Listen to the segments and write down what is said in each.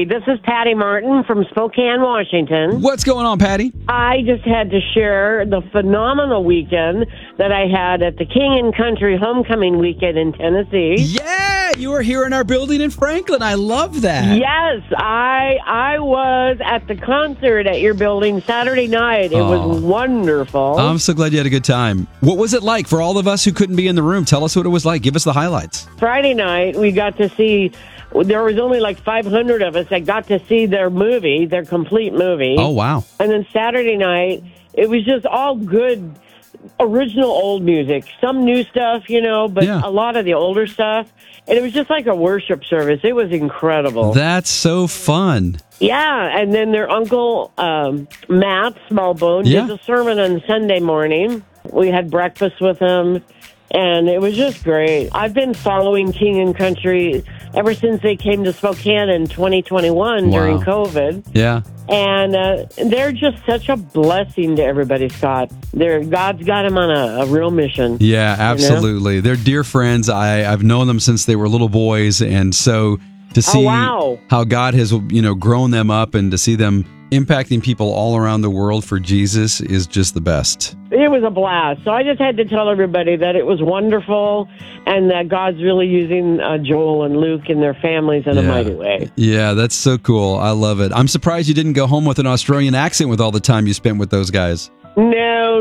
Hey, this is Patty Martin from Spokane, Washington. What's going on, Patty? I just had to share the phenomenal weekend that I had at the King and Country Homecoming Weekend in Tennessee. Yeah, you were here in our building in Franklin. I love that. Yes, I was at the concert at your building Saturday night. It was wonderful. I'm so glad you had a good time. What was it like for all of us who couldn't be in the room? Tell us what it was like. Give us the highlights. Friday night, we got to see... There was only like 500 of us that got to see their movie, their complete movie. Oh, wow. And then Saturday night, it was just all good, original old music. Some new stuff, but a lot of the older stuff. And it was just like a worship service. It was incredible. That's so fun. Yeah, and then their uncle, Matt Smallbone, did the sermon on Sunday morning. We had breakfast with him. And it was just great. I've been following King and Country ever since they came to Spokane in 2021 during COVID. Yeah. And they're just such a blessing to everybody, Scott. God's got them on a real mission. Yeah, absolutely. They're dear friends. I've known them since they were little boys. And so to see how God has, grown them up and to see them impacting people all around the world for Jesus is just the best. It was a blast. So I just had to tell everybody that it was wonderful and that God's really using Joel and Luke and their families in a mighty way. Yeah, that's so cool. I love it. I'm surprised you didn't go home with an Australian accent with all the time you spent with those guys. No.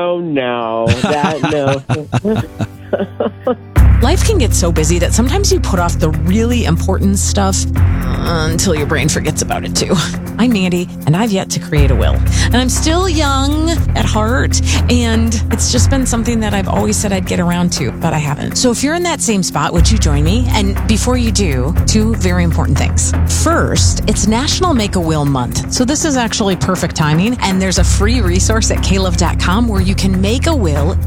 Life can get so busy that sometimes you put off the really important stuff until your brain forgets about it too. I'm Mandy, and I've yet to create a will. And I'm still young at heart, and it's just been something that I've always said I'd get around to, but I haven't. So if you're in that same spot, would you join me? And before you do, two very important things. First, it's National Make a Will Month. So this is actually perfect timing, and there's a free resource at caleb.com where you can make a will